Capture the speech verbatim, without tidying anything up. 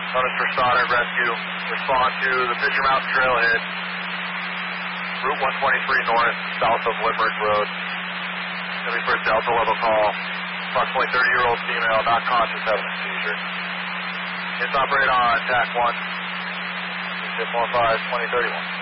Notice for Stoddard Rescue. Respond to the Fisher Mountain Trailhead, Route one twenty-three north, south of Limerick Road. Going to be for a Delta level call. Approximately thirty-year-old female, not conscious, having a seizure. It's operate on T A C one, six four five, twenty thirty-one.